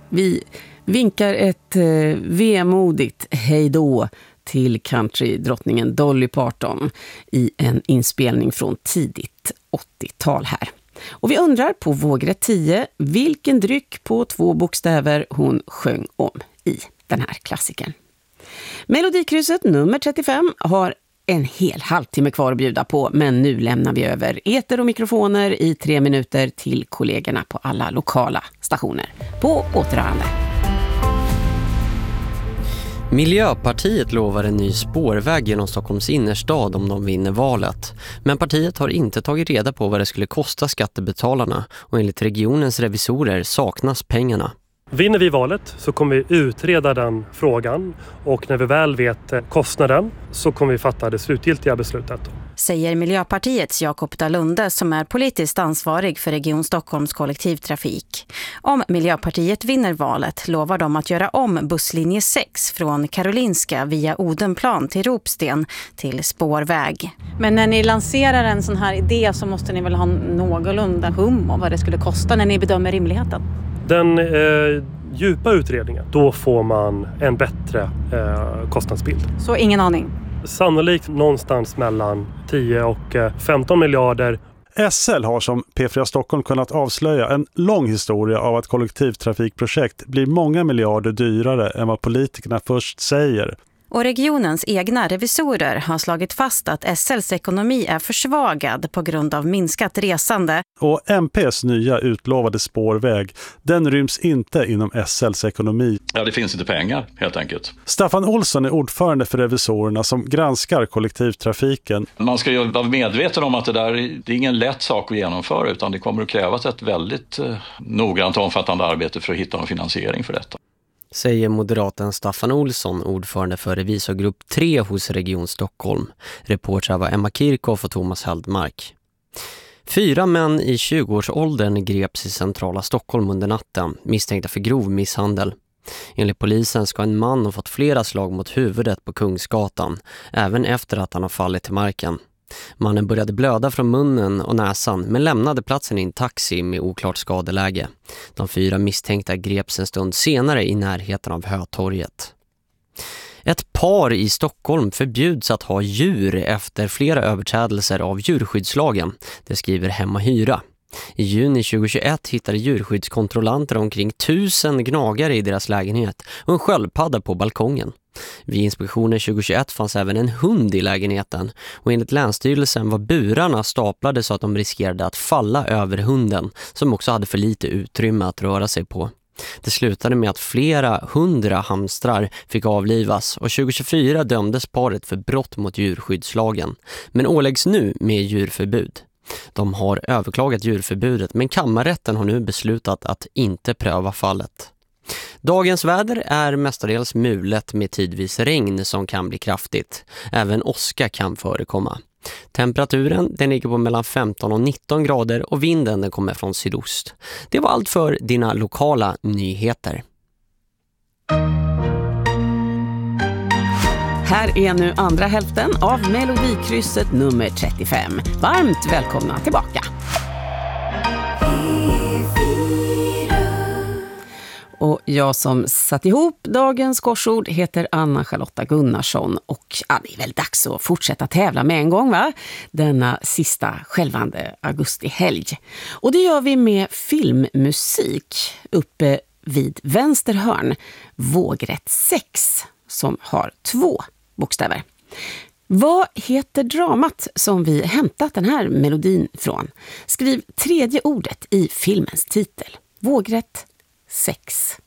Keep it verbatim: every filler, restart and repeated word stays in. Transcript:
Vi vinkar ett eh, vemodigt hejdå till countrydrottningen Dolly Parton i en inspelning från tidigt åttiotal här. Och vi undrar på vågrätt tio vilken dryck på två bokstäver hon sjöng om i den här klassikern. Melodikrysset nummer trettiofem har en hel halvtimme kvar att bjuda på, men nu lämnar vi över eter och mikrofoner i tre minuter till kollegorna på alla lokala stationer. På återhörande. Miljöpartiet lovar en ny spårväg genom Stockholms innerstad om de vinner valet. Men partiet har inte tagit reda på vad det skulle kosta skattebetalarna och enligt regionens revisorer saknas pengarna. Vinner vi valet så kommer vi utreda den frågan och när vi väl vet kostnaden så kommer vi fatta det slutgiltiga beslutet. Säger Miljöpartiets Jakob Dalunde som är politiskt ansvarig för Region Stockholms kollektivtrafik. Om Miljöpartiet vinner valet lovar de att göra om busslinje sex från Karolinska via Odenplan till Ropsten till spårväg. Men när ni lanserar en sån här idé så måste ni väl ha någorlunda hum om vad det skulle kosta när ni bedömer rimligheten? Den eh, djupa utredningen, då får man en bättre eh, kostnadsbild. Så ingen aning? Sannolikt någonstans mellan tio och femton miljarder. S L har som P fyra Stockholm kunnat avslöja en lång historia av att kollektivtrafikprojekt blir många miljarder dyrare än vad politikerna först säger. Och regionens egna revisorer har slagit fast att S L:s ekonomi är försvagad på grund av minskat resande. Och M P:s nya utlovade spårväg, den ryms inte inom S L:s ekonomi. Ja, det finns inte pengar helt enkelt. Staffan Olsson är ordförande för revisorerna som granskar kollektivtrafiken. Man ska ju vara medveten om att det där det är ingen lätt sak att genomföra utan det kommer att krävas ett väldigt eh, noggrant och omfattande arbete för att hitta en finansiering för detta. Säger moderaten Staffan Olsson, ordförande för revisorgrupp tre hos Region Stockholm. Reportrar var Emma Kirchhoff och Thomas Heldmark. Fyra män i tjugoårsåldern greps i centrala Stockholm under natten, misstänkta för grov misshandel. Enligt polisen ska en man ha fått flera slag mot huvudet på Kungsgatan, även efter att han har fallit till marken. Mannen började blöda från munnen och näsan men lämnade platsen i en taxi med oklart skadeläge. De fyra misstänkta greps en stund senare i närheten av Hötorget. Ett par i Stockholm förbjuds att ha djur efter flera överträdelser av djurskyddslagen, det skriver Hem och Hyra. I juni tjugohundratjugoett hittade djurskyddskontrollanter omkring tusen gnagare i deras lägenhet och en sköldpadda på balkongen. Vid inspektionen tjugohundratjugoett fanns även en hund i lägenheten och enligt Länsstyrelsen var burarna staplade så att de riskerade att falla över hunden som också hade för lite utrymme att röra sig på. Det slutade med att flera hundra hamstrar fick avlivas och tjugohundratjugofyra dömdes paret för brott mot djurskyddslagen men åläggs nu med djurförbud. De har överklagat djurförbudet men kammarrätten har nu beslutat att inte pröva fallet. Dagens väder är mestadels mulet med tidvis regn som kan bli kraftigt. Även åska kan förekomma. Temperaturen den ligger på mellan femton och nitton grader och vinden den kommer från sydost. Det var allt för dina lokala nyheter. Här är nu andra hälften av Melodikrysset nummer trettiofem. Varmt välkomna tillbaka. Och jag som satt ihop dagens korsord heter Anna-Charlotta Gunnarsson och ja, det är väl dags att fortsätta tävla med en gång va? Denna sista självande augustihelg. Och det gör vi med filmmusik uppe vid vänster hörn, vågrätt sex som har två bokstäver. Vad heter dramat som vi hämtat den här melodin från? Skriv tredje ordet i filmens titel. Vågrätt sex.